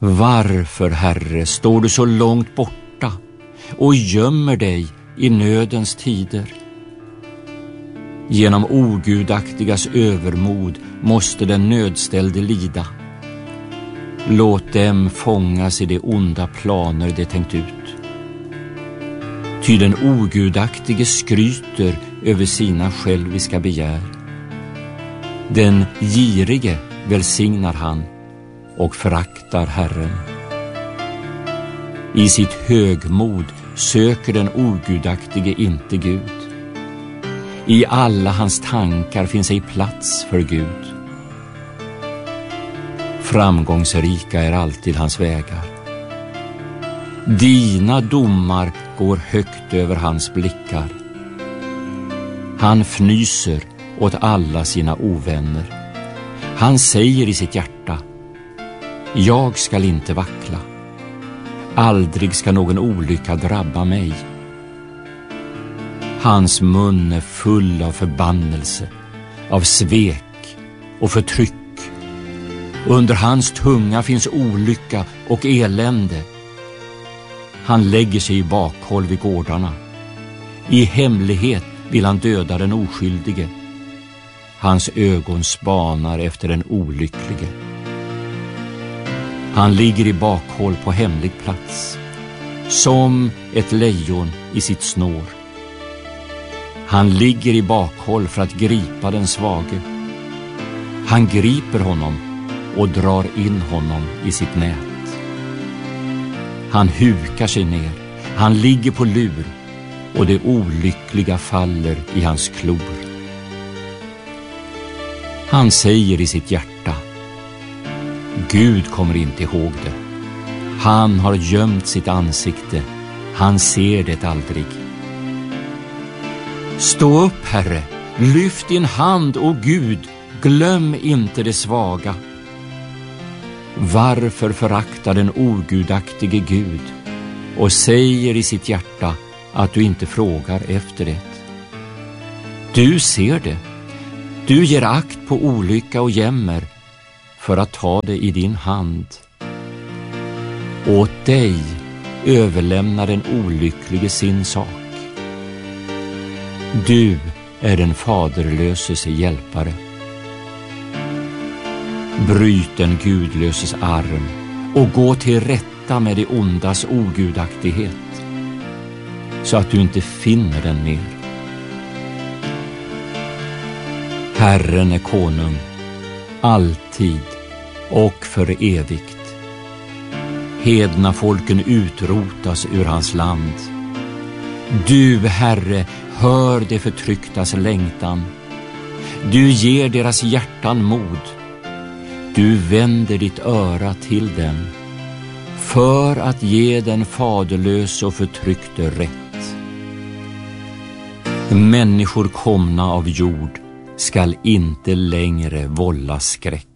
Varför, Herre, står du så långt borta och gömmer dig i nödens tider? Genom ogudaktigas övermod måste den nödställde lida. Låt dem fångas i de onda planer de tänkt ut. Ty den ogudaktige skryter över sina själviska begär. Den girige välsignar han och föraktar Herren. I sitt högmod söker den ogudaktige inte Gud. I alla hans tankar finns ej plats för Gud. Framgångsrika är alltid hans vägar. Dina domar går högt över hans blickar. Han fnyser åt alla sina ovänner. Han säger i sitt hjärta: jag skall inte vackla. Aldrig ska någon olycka drabba mig. Hans mun är full av förbannelse, av svek och förtryck. Under hans tunga finns olycka och elände. Han lägger sig i bakhåll vid gårdarna. I hemlighet vill han döda den oskyldige. Hans ögon spanar efter den olycklige. Han ligger i bakhåll på hemlig plats, som ett lejon i sitt snår. Han ligger i bakhåll för att gripa den svage. Han griper honom och drar in honom i sitt nät. Han hukar sig ner, han ligger på lur, och det olyckliga faller i hans klor. Han säger i sitt hjärta: Gud kommer inte ihåg det. Han har gömt sitt ansikte, han ser det aldrig. Stå upp, Herre, lyft din hand, o Gud, glöm inte det svaga. Varför föraktar den ogudaktige Gud och säger i sitt hjärta att du inte frågar efter det? Du ser det, du ger akt på olycka och jämmer för att ta det i din hand. Åt dig överlämnar den olycklige sin sak. Du är den faderlöses hjälpare. Bryt den gudlöses arm och gå till rätta med det ondas ogudaktighet, så att du inte finner den mer. Herren är konung, alltid och för evigt. Hedna folken utrotas ur hans land. Du, Herre, hör de förtrycktas längtan. Du ger deras hjärtan mod. Du vänder ditt öra till dem för att ge den faderlöse och förtryckte rätt. Människor komna av jord skall inte längre vålla skräck.